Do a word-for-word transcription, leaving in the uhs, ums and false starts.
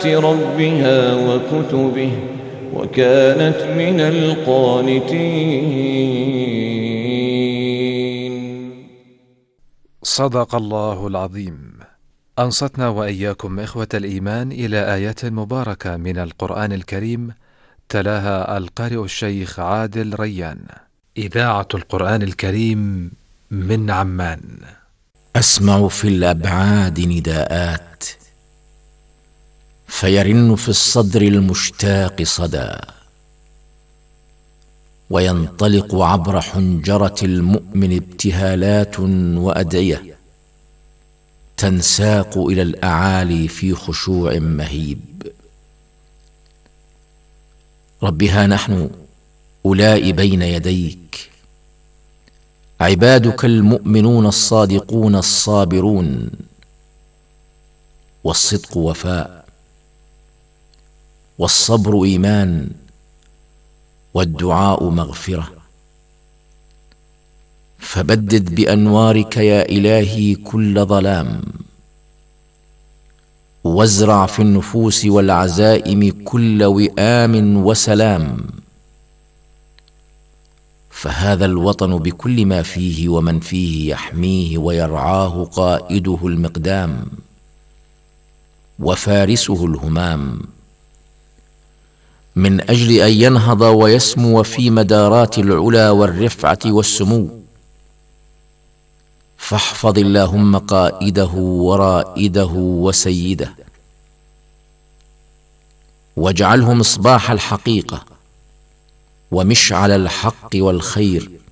ربها وكتبه وكانت من القانتين. صدق الله العظيم. أنصتنا وإياكم إخوة الإيمان إلى آيات مباركة من القرآن الكريم تلاها القارئ الشيخ عادل ريان. إذاعة القرآن الكريم من عمان. أسمع في الأبعاد نداءات، فيرن في الصدر المشتاق صدى، وينطلق عبر حنجرة المؤمن ابتهالات وأدعية تنساق إلى الأعالي في خشوع مهيب. رب ها نحن أولئك بين يديك، عبادك المؤمنون الصادقون الصابرون، والصدق وفاء، والصبر إيمان، والدعاء مغفرة. فبدد بأنوارك يا إلهي كل ظلام، وازرع في النفوس والعزائم كل وئام وسلام. فهذا الوطن بكل ما فيه ومن فيه يحميه ويرعاه قائده المقدام وفارسه الهمام، من أجل أن ينهض ويسمو في مدارات العلا والرفعة والسمو. فاحفظ اللهم قائده ورائده وسيده، واجعله مصباح الحقيقة ومشعل الحق والخير،